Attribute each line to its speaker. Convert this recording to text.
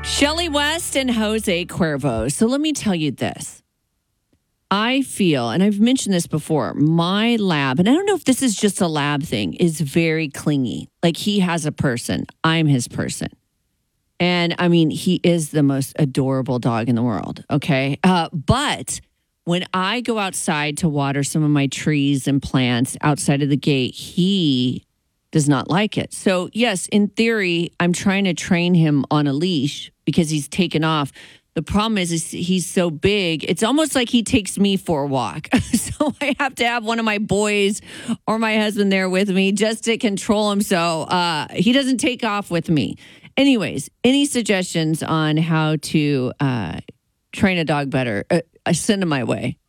Speaker 1: Shelley West and Jose Cuervo. So let me tell you this. I feel, and I've mentioned this before, my lab, and I don't know if this is just a lab thing, is very clingy. Like he has a person. I'm his person. And I mean, he is the most adorable dog in the world. Okay. But when I go outside to water some of my trees and plants outside of the gate, he does not like it. So yes, in theory, I'm trying to train him on a leash because he's taken off. The problem is he's so big. It's almost like he takes me for a walk. So I have to have one of my boys or my husband there with me just to control him so he doesn't take off with me. Anyways, any suggestions on how to train a dog better? Send them my way.